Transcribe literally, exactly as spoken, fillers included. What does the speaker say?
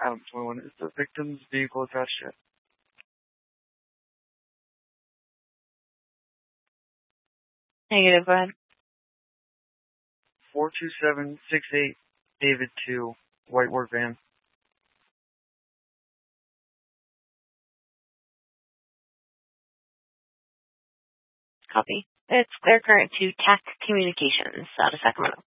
Adam twenty-one. Is the victim's vehicle attached yet? Negative, go ahead. four two seven six eight David two, white work van. Copy. It's Claire Current to T A C Communications out of Sacramento.